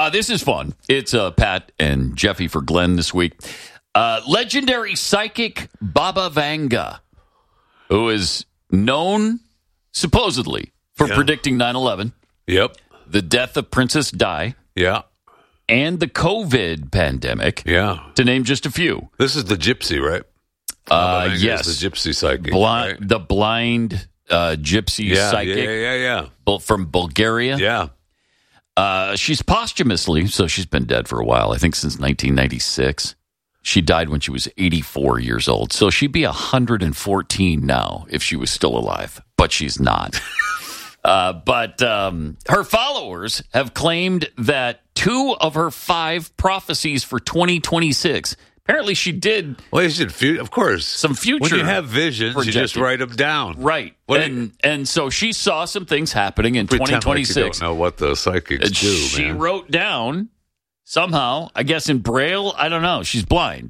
This is fun. It's Pat and Jeffy for Glenn this week. Legendary psychic Baba Vanga, who is known supposedly for predicting 9/11. Yep. The death of Princess Di. Yeah. And the COVID pandemic. Yeah. To name just a few. This is the gypsy, right? Yes. The gypsy psychic. Right? The blind gypsy psychic. Yeah. From Bulgaria. Yeah. She's posthumously, so she's been dead for a while, I think since 1996. She died when she was 84 years old. So she'd be 114 now if she was still alive, but she's not. But her followers have claimed that 2 of her 5 prophecies for 2026, apparently she did. Well, you should, of course. Some future. When you have visions, projecting. you just write them down. Right. And so she saw some things happening in 2026. Like you don't know what the psychics do, She wrote down somehow, I guess in Braille, I don't know. She's blind.